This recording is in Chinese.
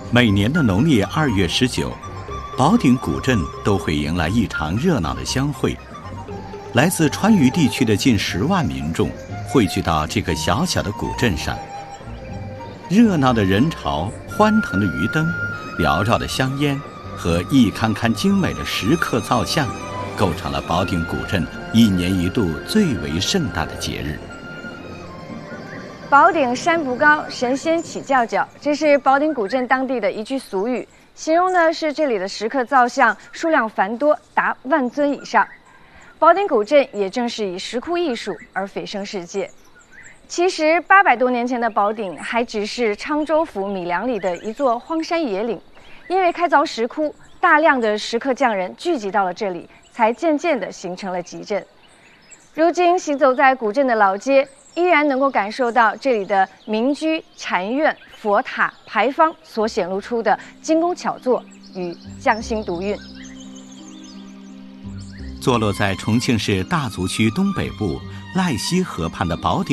每年的农历2月19，保鼎古镇都会迎来一场热闹的相会。来自川渝地区的近10万民众汇聚到这个小小的古镇上。热闹的人潮、欢腾的鱼灯、缭绕的香烟和一堪堪精美的石刻造像，构成了保鼎古镇1年1度最为盛大的节日。 保鼎山不高，神仙起叫叫，这是保鼎古镇当地的一句俗语，形容的是这里的石刻造像数量繁多，达万尊以上。保鼎古镇也正是以石窟艺术而蜚声世界。其实800多年前的保鼎还只是昌州府米良里的一座荒山野岭，因为开凿石窟，大量的石刻匠人聚集到了这里，才渐渐地形成了集镇。如今行走在古镇的老街，依然能够感受到这里的民居、禅院、佛塔、牌坊所显露出的精工巧作与匠心独运。 坐落在重庆市大足区东北部赖溪河畔的保鼎